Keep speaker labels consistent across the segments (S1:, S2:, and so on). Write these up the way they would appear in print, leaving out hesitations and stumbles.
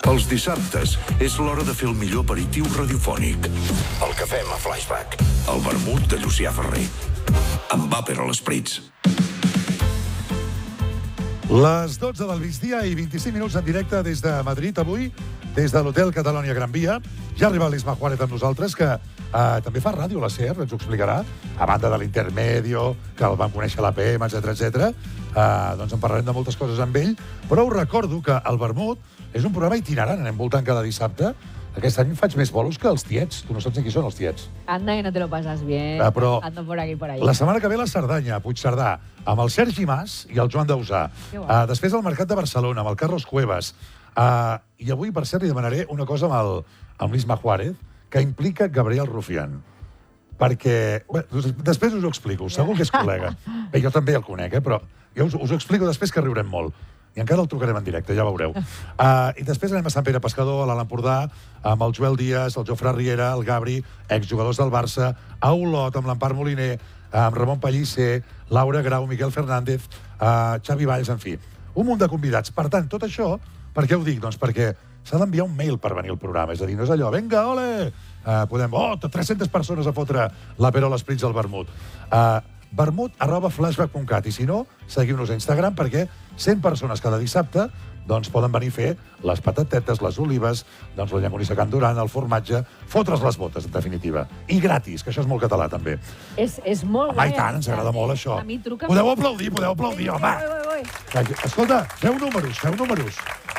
S1: Els dissabtes és l'hora de fer el millor aperitiu radiofònic. El que fem a Flashback. El vermut de Llucià Ferrer. Amb vàper a l'Espritz.
S2: Les 12 del migdia i 25 minuts en directe des de Madrid avui, des de l'Hotel Catalonia Gran Via. Ja arriba l'Isma Juárez amb nosaltres, que també fa ràdio a la SER, ens ho explicarà, a banda de l'Intermedio, que el vam conèixer a l'APM, etc. Doncs en parlarem de moltes coses amb ell, però us recordo que el Vermut és un programa itinerant, anem voltant cada dissabte. Aquest any faig més bolos que els tiets. Tu no saps ni qui són els tiets.
S3: Anda, que no te lo pasas bien.
S2: Però
S3: ando por aquí, por ahí.
S2: La setmana que ve la Cerdanya, a Puigcerdà, amb el Sergi Mas i el Joan Dausà. Després el Mercat de Barcelona, amb el Carlos Cuevas. I avui, per cert, li demanaré una cosa amb l'Isma Juárez, que implica Gabriel Rufián. Perquè... Bé, després us ho explico, segur que és col·lega. Bé, jo també el conec, però jo us ho explico després, que riurem molt. I encara el trucarem en directe, ja veureu. I després anem a Sant Pere Pescador, a l'Alt Empordà, amb el Joel Díaz, el Jofre Riera, el Gabri, exjugadors del Barça, a Olot, amb l'Empar Moliner, amb Ramon Pellicer, Laura Grau, Miquel Fernández, Xavi Valls, en fi. Un munt de convidats. Per tant, tot això, per què ho dic? Doncs perquè s'ha d'enviar un mail per venir al programa. És a dir, no és allò, vinga, ole! Podem, 300 persones a fotre la Perol Espritz al vermut. vermut@flashback.cat. I si no, seguiu-nos a Instagram, perquè 100 persones cada dissabte doncs poden venir a fer les patatetes, les olives, doncs la llonganissa Can Duran, el formatge, fotre's les botes, en definitiva. I gratis, que això és molt català, també.
S3: És molt
S2: Home, i tant, ens agrada molt, això.
S3: A mi truca'm.
S2: Podeu aplaudir, home. Escolta, feu números.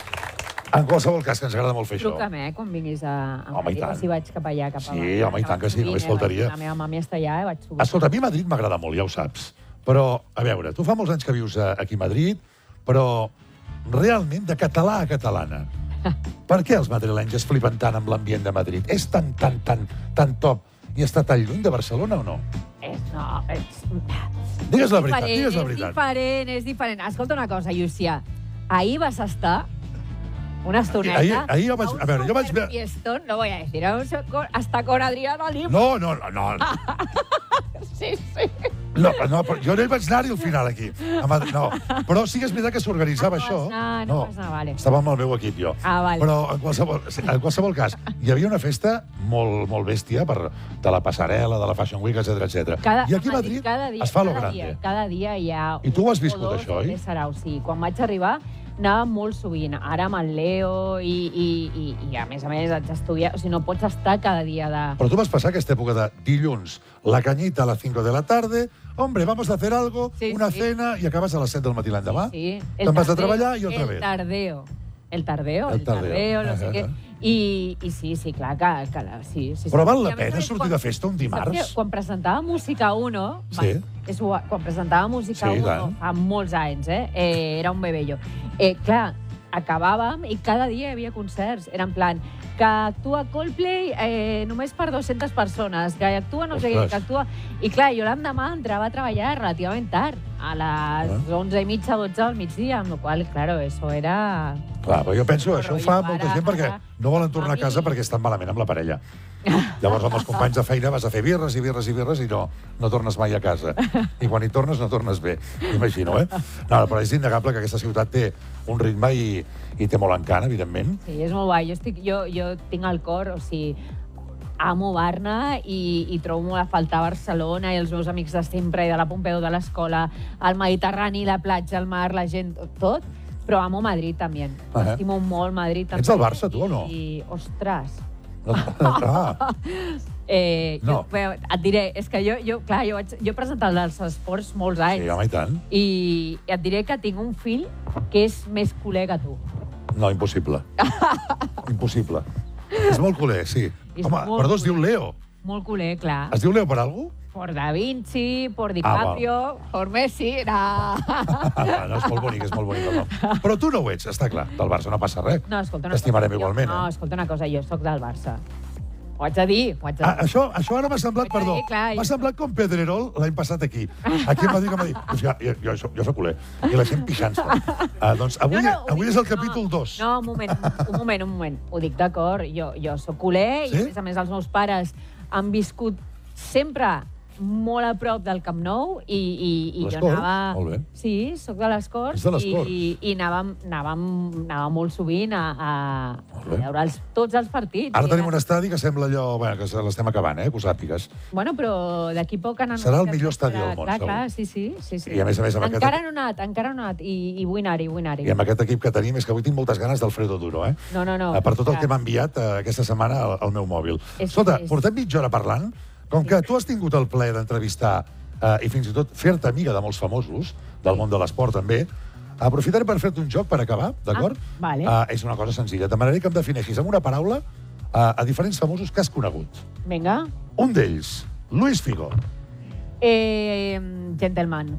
S2: En qualsevol cas, que ens agrada molt fer això.
S3: Truca'm, quan vinguis a
S2: Home, i tant.
S3: si vaig cap allà, cap a...
S2: Sí, home, i tant que sí, només faltaria.
S3: La meva mami està allà, vaig subir.
S2: Escolta, a mi Madrid m'agrada molt, ja ho saps. Però, a veure, tu fa molts anys que vius aquí a Madrid, però realment de català a catalana. Per què els madrilenys es flipen tant amb l'ambient de Madrid? És tan top i està tan lluny de Barcelona o no?
S3: No,
S2: Digues la veritat,
S3: És diferent. Escolta una cosa, Llucià. Ahir vas estar una estoneta.
S2: Ahir jo vaig... A veure, jo vaig...
S3: Fiestón, no voy a decir, hasta con Adriana Lima.
S2: No.
S3: Sí.
S2: No, però jo no hi vaig anar-hi al final, aquí. No, però sí que és veritat que s'organitzava això.
S3: No vas anar, vale.
S2: Estava amb el meu equip, jo.
S3: Vale.
S2: Però, en qualsevol cas, hi havia una festa molt bèstia de la passarel·la, de la Fashion Week, etc. I aquí a Madrid es fa lo grande.
S3: Cada dia hi ha...
S2: I tu ho has viscut, això, oi?
S3: Sí, quan vaig arribar anava molt sovint. Ara amb el Leo i a més haig d'estudiar. O sigui, no pots estar cada dia de...
S2: Però tu vas passar aquesta època de dilluns, la cañita a las 5 de la tarde, hombre, vamos a hacer algo, una cena, i acabes a les 7 del matí l'endemà.
S3: Sí.
S2: Te'n vas a treballar i otra vez.
S3: El tardeo, no sé què. I sí, clar, que sí.
S2: Però val la pena sortir de festa un dimarts?
S3: Quan presentava Música 1, quan presentava Música 1 fa molts anys, era un bebello. Clar, acabàvem i cada dia hi havia concerts. Era en plan, que actua Coldplay només per 200 persones, que actua no sé què, que actua... I clar, jo l'endemà entrava a treballar relativament tard, a les 11:30, 12 del migdia, amb la qual cosa, claro, eso era...
S2: Clar, però jo penso, això ho fa molta gent perquè no volen tornar a casa perquè estan malament amb la parella. Llavors, amb els companys de feina vas a fer birres i no tornes mai a casa. I quan hi tornes, no tornes bé. Imagino, No, però és innegable que aquesta ciutat té un ritme i té molt encant, evidentment.
S3: Sí, és molt guai. Jo tinc al cor, o sigui, amo Barna i trobo molt a faltar Barcelona i els meus amics de sempre, i de la Pompeu, de l'escola, el Mediterrani, la platja, el mar, la gent, tot. Però amo Madrid, també. Estimo molt Madrid.
S2: Ets del Barça, tu, o no?
S3: Ostres.
S2: No.
S3: Et diré, és que jo he presentat els esports molts anys.
S2: Sí, home, i tant.
S3: I et diré que tinc un fill que és més culer que tu.
S2: No, impossible. Impossible. És molt culer, sí. Home, perdó, es diu Leo.
S3: Molt culer, clar.
S2: Es diu Leo per algú?
S3: Por Da Vinci, por DiCaprio, por Messi,
S2: no, és molt bonic el nom. Però tu no ho ets, està clar. Del Barça no passa res.
S3: No, escolta una cosa.
S2: T'estimarem igualment.
S3: No, escolta una cosa, jo sóc del Barça. Ho haig de dir.
S2: Això ara m'ha semblat, perdó, m'ha semblat com Pedrerol l'any passat aquí. Aquí em va dir que m'ha dit, o sigui, jo soc culer, i la gent pixant-se. Doncs avui és el capítol 2.
S3: No, un moment. Ho dic d'acord, jo soc culer i a més els meus pares han viscut sempre molt a prop del Camp Nou i jo
S2: Les Corts?
S3: anava...
S2: Molt bé.
S3: Sí, soc de les Corts.
S2: És de les Corts.
S3: I anava molt sovint a veure tots els partits.
S2: Ara tenim un estadi que sembla allò... Bueno, que l'estem acabant, que ho sàpigues.
S3: Bueno, però d'aquí poc...
S2: Serà el millor estadi del món, segur.
S3: Clar, sí.
S2: I a més, amb
S3: encara no he anat, i vull anar-hi,
S2: I amb aquest equip que tenim, és que avui tinc moltes ganes d'Alfredo Duro, eh?
S3: No.
S2: Per tot el que m'ha enviat aquesta setmana al meu mòbil. Escolta, portem mitja hora parlant. Com que tu has tingut el plaer d'entrevistar i fins i tot fer-te amiga de molts famosos, del món de l'esport també, aprofitaré per fer-te un joc per acabar, d'acord?
S3: Vale.
S2: És una cosa senzilla. Et demanaré que em defineixis amb una paraula a diferents famosos que has conegut.
S3: Vinga.
S2: Un d'ells, Luis Figo.
S3: Gentleman.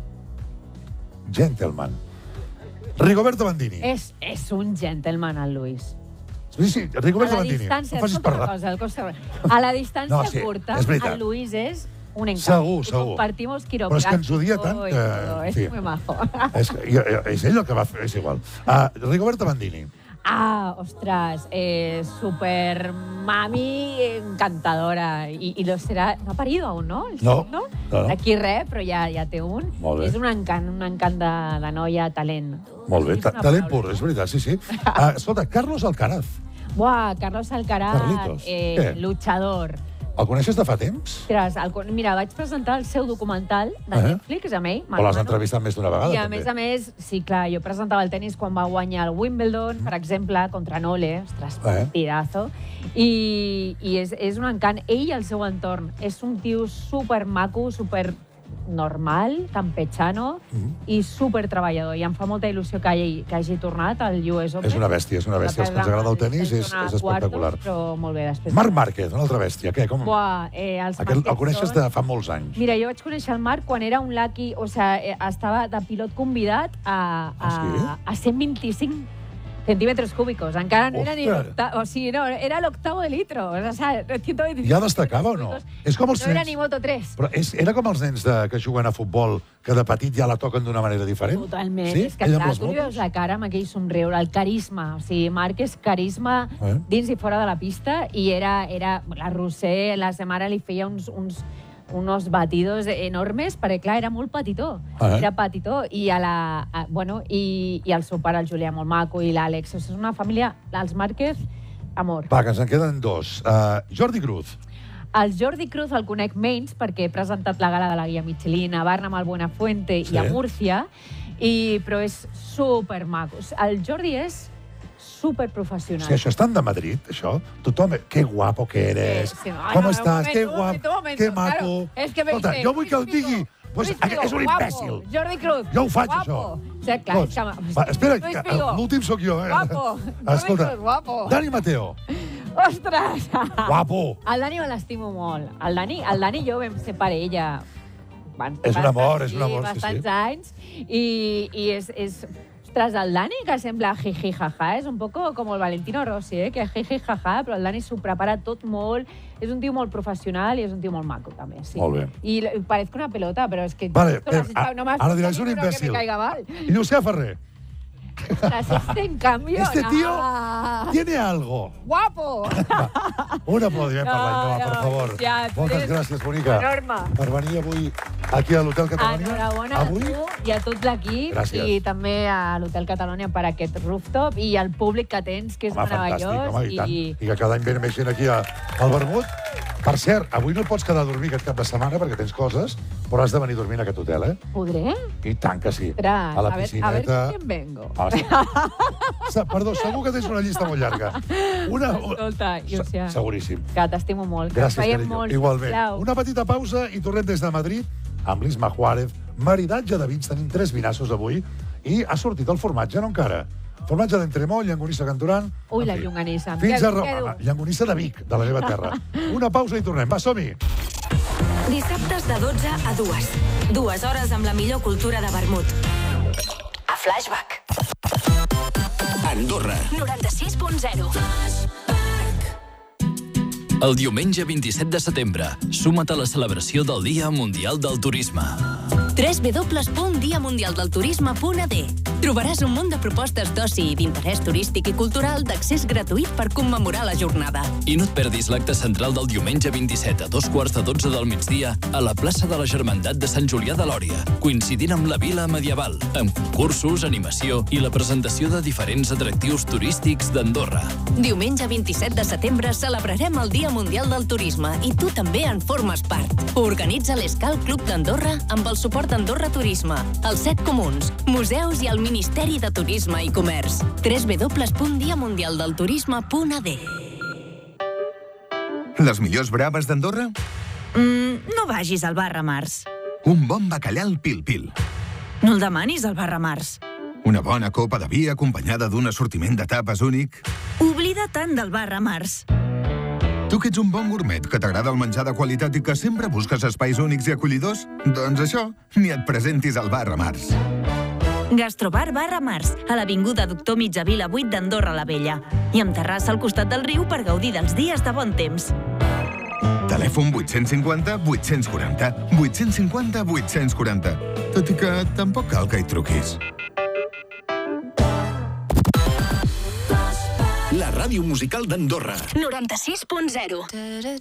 S2: Rigoberto Bandini.
S3: És un gentleman, el Luis.
S2: Sí, Rigoberto Bandini.
S3: A la distància curta, el Luis és un encant.
S2: Segur.
S3: Compartim els
S2: Però és que ens odia tant que...
S3: És muy majo.
S2: És ell el que va fer, és igual. Rigoberto Bandini.
S3: Ostres, super mami encantadora. I no serà... No ha parido aún, no?
S2: No.
S3: Aquí res, però ja té un.
S2: Molt bé.
S3: És un encant de noia, talent.
S2: Molt bé, talent pur, és veritat, sí. Escolta, Carlos Alcaraz.
S3: Buah, Carlos Alcaraz, luchador.
S2: El coneixes de fa temps?
S3: Mira, vaig presentar el seu documental de Netflix amb ell.
S2: O l'has entrevistat més d'una vegada,
S3: també. I a més, sí, clar, jo presentava el tennis quan va guanyar el Wimbledon, per exemple, contra Nole, ostres, partidazo. I és un encant. Ell i el seu entorn. És un tio supermaco, super normal, campechano i super treballador. I em fa molta il·lusió que hagi tornat al US Open.
S2: És una bèstia. Els que ens agrada el tenis és espectacular.
S3: Però molt bé, després...
S2: Marc Márquez, una altra bèstia. Què? El coneixes de fa molts anys.
S3: Mira, jo vaig conèixer el Marc quan era un lucky... O sigui, estava de pilot convidat a 125 centímetres cúbicos. Encara no era ni l'octavo. O sigui, no, era l'octavo de litro. O sigui,
S2: ja destacava o no? És com els
S3: nens... No era ni Moto3.
S2: Però era com els nens que juguen a futbol, que de petit ja la toquen d'una manera diferent?
S3: Totalment. És que clar, tu li veus la cara amb aquell somriure, el carisma. O sigui, Marc és carisma dins i fora de la pista i era... La Roser, la seva mare li feia uns batidos enormes, perquè, clar, era molt petitó. Era petitó. I el seu pare, el Julià, molt maco, i l'Àlex. És una família, els Márquez, amor.
S2: Va, que ens en queden dos. Jordi Cruz.
S3: El Jordi Cruz el conec menys perquè he presentat la gala de la Guia Michelin a Barna, al Buenafuente i a Múrcia, però és supermaco. El Jordi és superprofessional.
S2: Sí, això és tan de Madrid, això. Tothom... Que guapo que eres. Com estàs? Que guapo. Que maco. Escolta, jo vull que el digui. És un imbècil.
S3: Jordi Cruz.
S2: Jo ho faig, això. Espera, l'últim sóc jo.
S3: Guapo.
S2: Escolta, Dani Mateo.
S3: Ostres!
S2: Guapo.
S3: El Dani me l'estimo molt. El Dani i jo vam ser parella...
S2: És un amor, sí.
S3: Bastants anys. I és... Ostres, el Dani, que sembla jiji jaja, és un poco com el Valentino Rossi, que jiji jaja, però el Dani s'ho prepara tot molt, és un tio molt professional i és un tio molt maco, també.
S2: Molt bé.
S3: I parezco una pelota, però és que...
S2: Vale, ara diràs un imbècil. I Llucià Ferrer.
S3: En cambio...
S2: Este tío tiene algo.
S3: ¡Guapo!
S2: Un aplaudiment per l'Ainoa, per favor. Moltes gràcies, bonica. Per venir avui aquí a l'Hotel Catalònia.
S3: Enhorabona a tu i a tot l'equip. I també a l'Hotel Catalònia per aquest rooftop i al públic que tens, que és meravellós.
S2: I que cada any ve més gent aquí al Vermut. Per cert, avui no pots quedar a dormir aquest cap de setmana perquè tens coses, però has de venir a dormir en aquest hotel, eh?
S3: Podré?
S2: I tant que sí.
S3: A la piscineta. A ver quién vengo.
S2: Perdó, segur que tens una llista molt llarga.
S3: Escolta, Llucià.
S2: Seguríssim.
S3: Que t'estimo molt.
S2: Gràcies, carinyo. Igualment. Una petita pausa i tornem des de Madrid amb l'Isma Juárez. Maridatge de vins. Tenim 3 vinassos avui i ha sortit el formatge, no encara? Formatge d'Entremont, llonganissa Canturan...
S3: Ui, la llonganissa.
S2: Fins a Roma. Llonganissa de Vic, de la meva terra. Una pausa i tornem. Va, som-hi!
S4: Dissabtes de 12 a 2. 2 hores amb la millor cultura de vermut. A Flashback.
S1: Andorra.
S4: 96.0.
S5: El diumenge 27 de setembre, suma't a la celebració del Dia Mundial del Turisme. www.diamundialdelturisme.ad. Trobaràs un munt de propostes d'oci i d'interès turístic i cultural d'accés gratuït per commemorar la jornada.
S6: I no et perdis l'acte central del diumenge 27 a 2:45 del migdia a la plaça de la Germandat de Sant Julià de Lòria, coincidint amb la Vila Medieval, amb concursos, animació i la presentació de diferents atractius turístics d'Andorra.
S5: Diumenge 27 de setembre celebrarem el Dia Mundial del Turisme i tu també en formes part. Ho organitza l'Escal Club d'Andorra amb el suport d'Andorra Turisme, els 7 comuns, museus i el Ministeri de Turisme i Comerç. www.diamundialdelturisme.ad.
S7: Les millors braves d'Andorra?
S8: No vagis al bar Ramars.
S7: Un bon bacallà al pil-pil.
S8: No el demanis al bar Ramars.
S7: Una bona copa de vi acompanyada d'un assortiment de tapes únic.
S8: Oblida tant del bar Ramars.
S7: Tu que ets un bon gourmet, que t'agrada el menjar de qualitat i que sempre busques espais únics i acollidors, doncs això, ni et presentis al bar Ramars.
S8: Gastrobar Bar Ramars, a l'avinguda Doctor Mitjavila 8 d'Andorra la Vella. I amb terrassa al costat del riu per gaudir dels dies de bon temps.
S7: Telèfon 850 840. 850 840. Tot i que tampoc cal que hi truquis.
S1: La ràdio musical d'Andorra.
S5: 96.0.